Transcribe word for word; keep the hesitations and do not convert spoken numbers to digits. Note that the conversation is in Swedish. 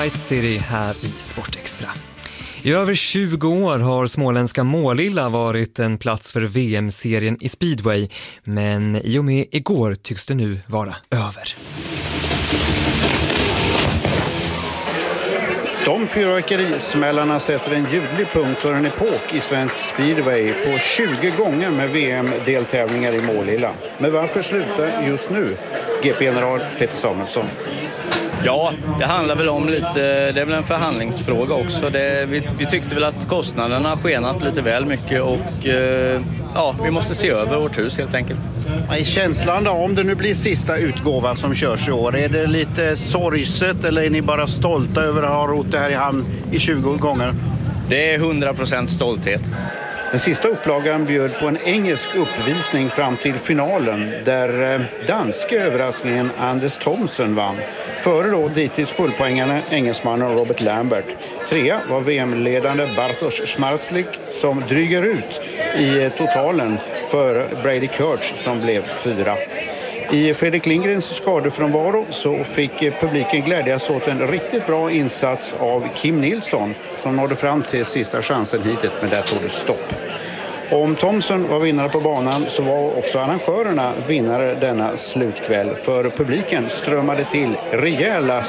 Night City här i Sportextra. I över tjugo år har småländska Målilla varit en plats för V M-serien i speedway, men i och med igår tycks det nu vara över. De fyrverkerismällarna sätter en ljudlig punkt för en epok i svensk speedway på tjugo gånger med V M-deltävlingar i Målilla. Men varför sluta just nu? G P-general Peter Samuelsson. Ja, det handlar väl om lite, det är väl en förhandlingsfråga också. Det, vi, vi tyckte väl att kostnaderna har skenat lite väl mycket och eh, ja, vi måste se över vårt hus helt enkelt. I känslan då, om det nu blir sista utgåvan som körs i år, är det lite sorgset eller är ni bara stolta över att ha rott det här i hamn i tjugo gånger? Det är hundra procent stolthet. Den sista upplagan bjöd på en engelsk uppvisning fram till finalen där danska överraskningen Anders Thomsen vann. Före då dittills fullpoängarna engelsmannen Robert Lambert. Trea var V M-ledande Bartosz Schmarzlik som dryger ut i totalen för Brady Kurtz som blev fyra. I Fredrik Lindgrens skadefrånvaro så fick publiken glädjas åt en riktigt bra insats av Kim Nilsson som nådde fram till sista chansen hittills, men där tog det stopp. Om Thomsen var vinnare på banan så var också arrangörerna vinnare denna slutkväll, för publiken strömmade till rejäla